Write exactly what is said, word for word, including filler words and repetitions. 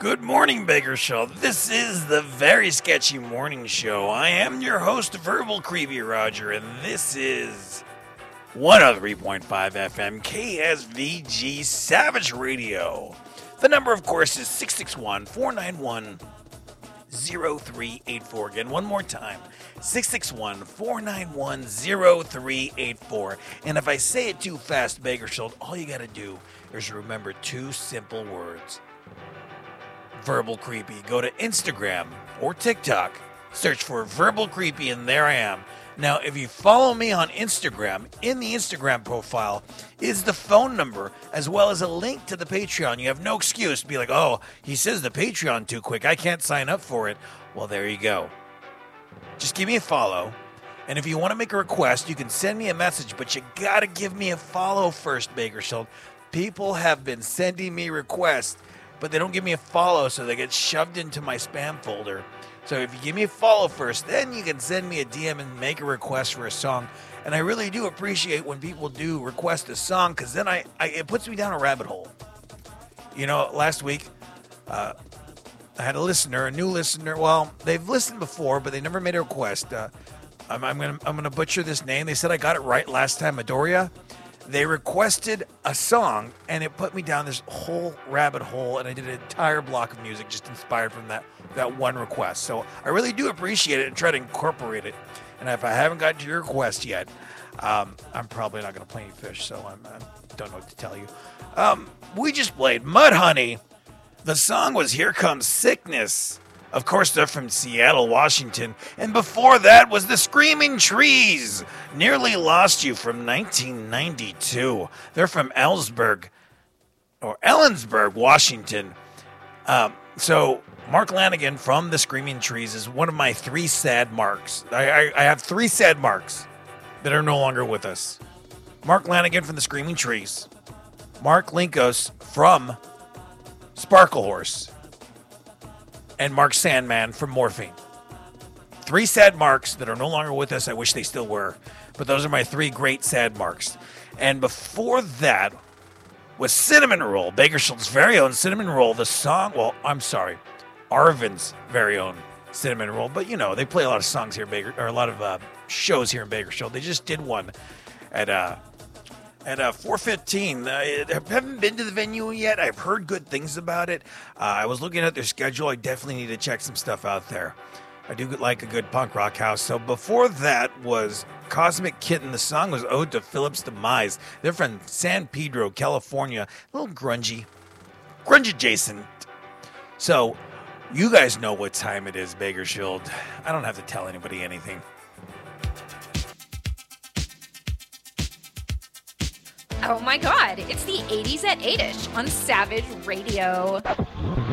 Good morning, Bakersfield. This is the Very Sketchy Morning Show. I am your host, Verbal Creepy Roger, and this is one oh three point five F M K S V G Savage Radio. The number, of course, is six six one, four nine one, zero three eight four. Again, one more time, six six one, four nine one, zero three eight four. And if I say it too fast, Bakersfield, all you got to do is remember two simple words. Verbal Creepy. Go to Instagram or TikTok, search for Verbal Creepy, and there I am. Now, if you follow me on Instagram, in the Instagram profile is the phone number as well as a link to the Patreon. You have no excuse to be like, oh, he says the Patreon too quick. I can't sign up for it. Well, there you go. Just give me a follow. And if you want to make a request, you can send me a message, but you got to give me a follow first, Bakersfield. People have been sending me requests, but they don't give me a follow, so they get shoved into my spam folder. So if you give me a follow first, then you can send me a D M and make a request for a song. And I really do appreciate when people do request a song, because then I, I it puts me down a rabbit hole. You know, last week, uh, I had a listener, a new listener. Well, they've listened before, but they never made a request. Uh, I'm, I'm gonna I'm gonna butcher this name. They said I got it right last time, Midoriya. They requested a song, and it put me down this whole rabbit hole, and I did an entire block of music just inspired from that, that one request. So I really do appreciate it and try to incorporate it. And if I haven't gotten to your request yet, um, I'm probably not going to play any fish, so I'm, I don't know what to tell you. Um, we just played Mudhoney. The song was Here Comes Sickness. Of course, they're from Seattle, Washington. And before that was The Screaming Trees, Nearly Lost You from nineteen ninety-two. They're from Ellsberg, or Ellensburg, Washington. Um, so Mark Lanigan from The Screaming Trees is one of my three sad marks. I, I, I have three sad marks that are no longer with us. Mark Lanigan from The Screaming Trees. Mark Linkos from Sparkle Horse. And Mark Sandman from Morphine. Three sad marks that are no longer with us. I wish they still were. But those are my three great sad marks. And before that was Cinnamon Roll, Bakersfield's very own Cinnamon Roll. The song, well, I'm sorry, Arvin's very own Cinnamon Roll. But, you know, they play a lot of songs here in Baker, or a lot of uh, shows here in Bakersfield. They just did one at uh, At uh, four fifteen, I haven't been to the venue yet. I've heard good things about it. Uh, I was looking at their schedule. I definitely need to check some stuff out there. I do like a good punk rock house. So before that was Cosmic Kitten. The song was Ode to Philip's Demise. They're from San Pedro, California. A little grungy. Grunge adjacent. So you guys know what time it is, Bakersfield. I don't have to tell anybody anything. Oh my god, it's the eighties at eight-ish on Savage Radio.